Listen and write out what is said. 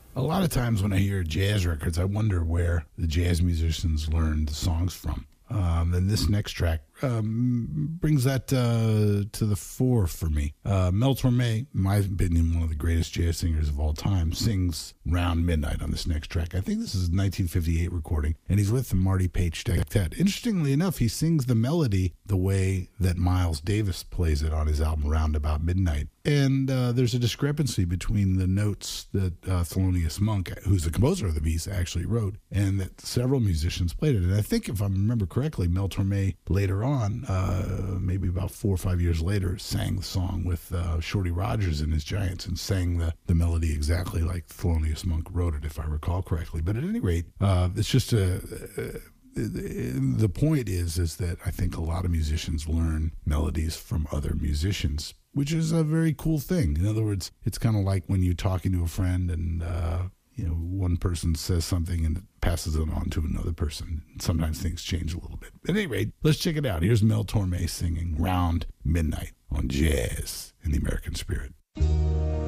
A lot of times when I hear jazz records, I wonder where the jazz musicians learned the songs from. And this next track brings that to the fore for me. Mel Torme, in my opinion, one of the greatest jazz singers of all time, sings Round Midnight on this next track. I think this is a 1958 recording, and he's with the Marty Page Quartet. Interestingly enough, he sings the melody the way that Miles Davis plays it on his album Round About Midnight. And there's a discrepancy between the notes that Thelonious Monk, who's the composer of the piece, actually wrote, and that several musicians played it. And I think, if I remember correctly, Mel Torme later on, maybe about 4 or 5 years later, sang the song with Shorty Rogers and his Giants and sang the melody exactly like Thelonious Monk wrote it, if I recall correctly. But at any rate, it's just the point is that I think a lot of musicians learn melodies from other musicians, which is a very cool thing. In other words, it's kind of like when you're talking to a friend and one person says something and it passes it on to another person. Sometimes things change a little bit. At any rate, let's check it out. Here's Mel Torme singing Round Midnight on Jazz in the American Spirit.